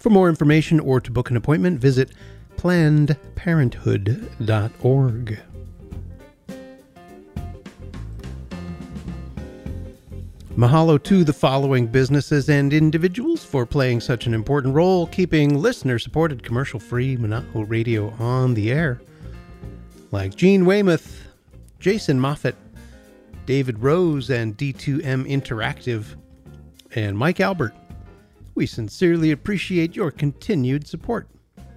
For more information or to book an appointment, visit plannedparenthood.org. Mahalo to the following businesses and individuals for playing such an important role, keeping listener-supported, commercial-free Mana'o Radio on the air. Like Gene Weymouth, Jason Moffat, David Rose, and D2M Interactive, and Mike Albert. We sincerely appreciate your continued support.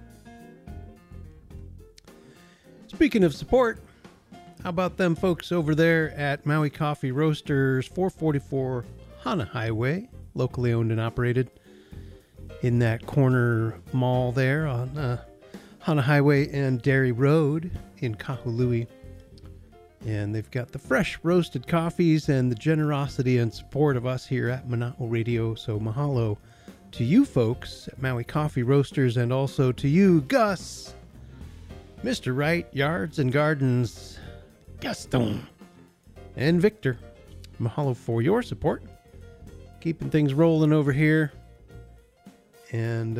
Speaking of support, how about them folks over there at Maui Coffee Roasters, 444 Hana Highway, locally owned and operated in that corner mall there on Hana Highway and Dairy Road in Kahului. And they've got the fresh roasted coffees and the generosity and support of us here at Mana'o Radio. So mahalo to you folks at Maui Coffee Roasters, and also to you, Gus, Mr. Wright, Yards and Gardens, Gaston, and Victor. Mahalo for your support. Keeping things rolling over here. And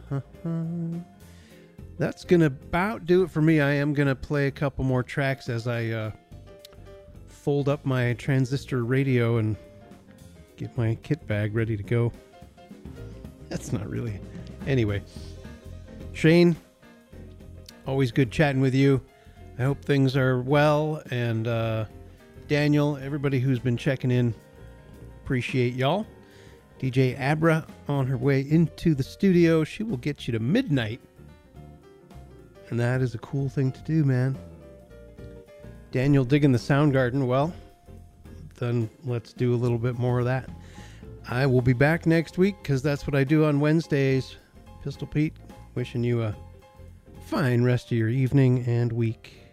that's going to about do it for me. I am going to play a couple more tracks as I fold up my transistor radio and get my kit bag ready to go. That's not really... Anyway. Shane, always good chatting with you. I hope things are well, and Daniel, everybody who's been checking in, appreciate y'all. DJ Abra on her way into the studio. She will get you to midnight, and that is a cool thing to do, man. Daniel digging the Soundgarden. Well, then let's do a little bit more of that. I will be back next week because that's what I do on Wednesdays. Pistol Pete, wishing you a fine rest of your evening and week.